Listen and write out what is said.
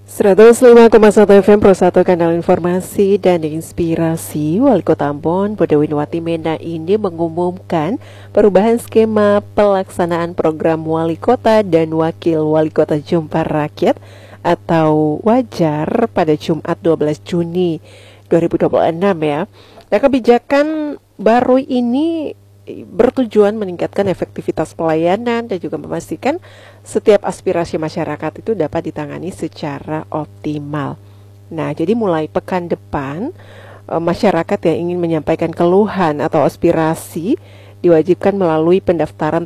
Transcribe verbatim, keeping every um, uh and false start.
seratus lima koma satu F M Pro satu Kanal Informasi dan Inspirasi. Wali Kota Ambon, Bodewinwati Mena ini mengumumkan perubahan skema pelaksanaan program Wali Kota dan Wakil Wali Kota Jumpa Rakyat atau Wajar pada Jumat dua belas Juni dua ribu dua puluh enam ya. Nah, kebijakan baru ini bertujuan meningkatkan efektivitas pelayanan dan juga memastikan setiap aspirasi masyarakat itu dapat ditangani secara optimal. Nah, jadi mulai pekan depan, masyarakat yang ingin menyampaikan keluhan atau aspirasi diwajibkan melalui pendaftaran